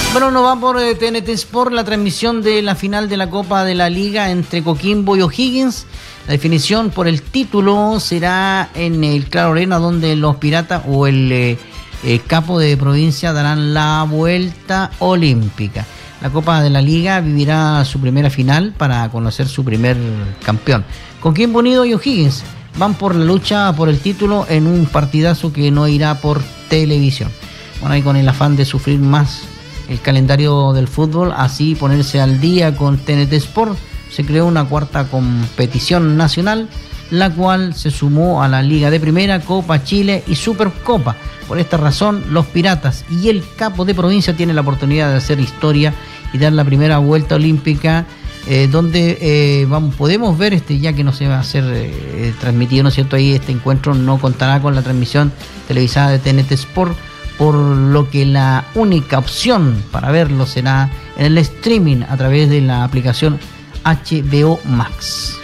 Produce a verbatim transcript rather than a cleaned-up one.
Bueno, nos va por eh, T N T Sport la transmisión de la final de la Copa de la Liga entre Coquimbo y O'Higgins. La definición por el título será en el Claro Arena, donde los Piratas o el eh, eh, Capo de Provincia darán la vuelta olímpica. La Copa de la Liga vivirá su primera final para conocer su primer campeón. Coquimbo Unido y O'Higgins van por la lucha por el título en un partidazo que no irá por televisión. Bueno, ahí con el afán de sufrir más el calendario del fútbol, así ponerse al día con T N T Sport, se creó una cuarta competición nacional, la cual se sumó a la Liga de Primera, Copa Chile y Supercopa. Por esta razón, los Piratas y el Capo de Provincia tienen la oportunidad de hacer historia y dar la primera vuelta olímpica, eh, donde eh, vamos, podemos ver, este ya que no se va a hacer eh, transmitido, ¿no es cierto? Ahí este encuentro no contará con la transmisión televisada de T N T Sport, por lo que la única opción para verlo será en el streaming a través de la aplicación H B O Max.